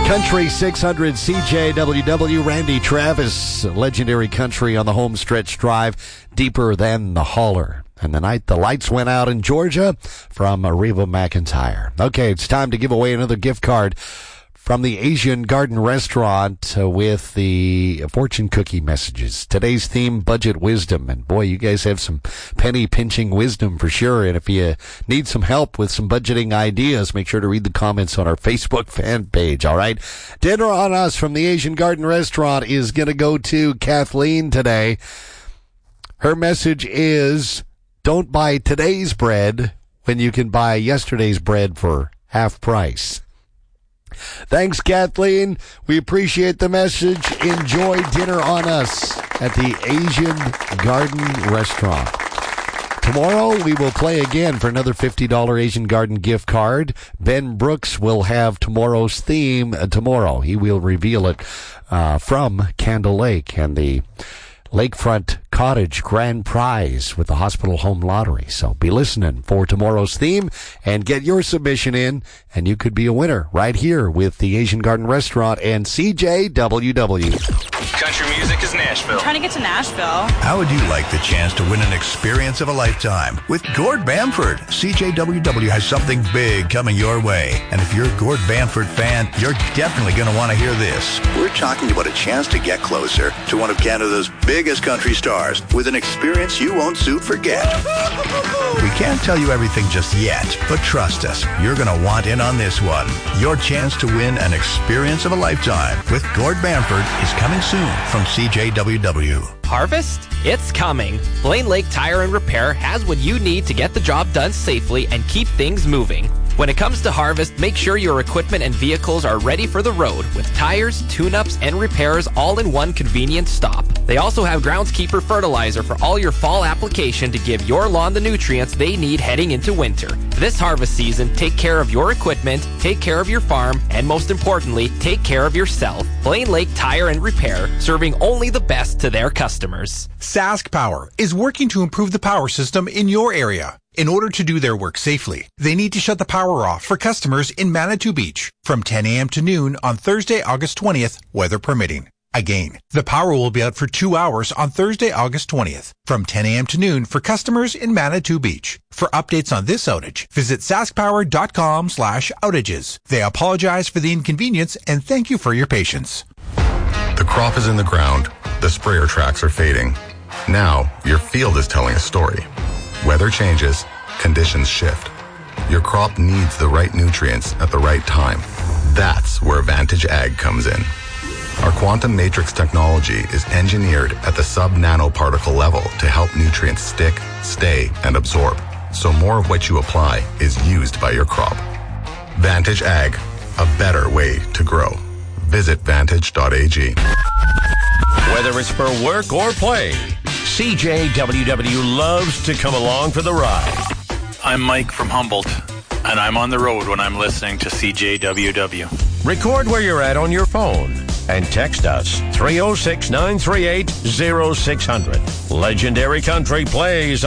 Country 600 CJWW, Randy Travis, legendary country on the home stretch drive, Deeper Than the Holler. And the night the lights went out in Georgia from Reba McEntire. Okay, it's time to give away another gift card from the Asian Garden Restaurant with the fortune cookie messages. Today's theme, budget wisdom. And boy, you guys have some penny pinching wisdom for sure. And if you need some help with some budgeting ideas, make sure to read the comments on our Facebook fan page. All right. Dinner on Us from the Asian Garden Restaurant is going to go to Kathleen today. Her message is, don't buy today's bread when you can buy yesterday's bread for half price. Thanks, Kathleen. We appreciate the message. Enjoy Dinner on Us at the Asian Garden Restaurant. Tomorrow, we will play again for another $50 Asian Garden gift card. Ben Brooks will have tomorrow's theme tomorrow. He will reveal it from Candle Lake and the Lakefront Cottage Grand Prize with the Hospital Home Lottery. So be listening for tomorrow's theme and get your submission in, and you could be a winner right here with the Asian Garden Restaurant and CJWW. Country music is Nashville. I'm trying to get to Nashville. How would you like the chance to win an experience of a lifetime? With Gord Bamford, CJWW has something big coming your way. And if you're a Gord Bamford fan, you're definitely going to want to hear this. We're talking about a chance to get closer to one of Canada's biggest country stars with an experience you won't soon forget. We can't tell you everything just yet, but trust us, you're going to want in on this one. Your chance to win an experience of a lifetime with Gord Bamford is coming soon from CJWW. Harvest? It's coming. Blaine Lake Tire and Repair has what you need to get the job done safely and keep things moving. When it comes to harvest, make sure your equipment and vehicles are ready for the road with tires, tune-ups, and repairs all in one convenient stop. They also have groundskeeper fertilizer for all your fall application to give your lawn the nutrients they need heading into winter. This harvest season, take care of your equipment, take care of your farm, and most importantly, take care of yourself. Blaine Lake Tire and Repair, serving only the best to their customers. Sask Power is working to improve the power system in your area. In order to do their work safely, they need to shut the power off for customers in Manitou Beach from 10 a.m. to noon on Thursday, August 20th, weather permitting. Again, the power will be out for 2 hours on Thursday, August 20th, from 10 a.m. to noon for customers in Manitou Beach. For updates on this outage, visit saskpower.com/outages. They apologize for the inconvenience and thank you for your patience. The crop is in the ground. The sprayer tracks are fading. Now, your field is telling a story. Weather changes, conditions shift. Your crop needs the right nutrients at the right time. That's where Vantage Ag comes in. Our quantum matrix technology is engineered at the sub-nanoparticle level to help nutrients stick, stay, and absorb, so more of what you apply is used by your crop. Vantage Ag, a better way to grow. Visit vantage.ag. Whether it's for work or play, CJWW loves to come along for the ride. I'm Mike from Humboldt, and I'm on the road when I'm listening to CJWW. Record where you're at on your phone and text us 306-938-0600. Legendary Country plays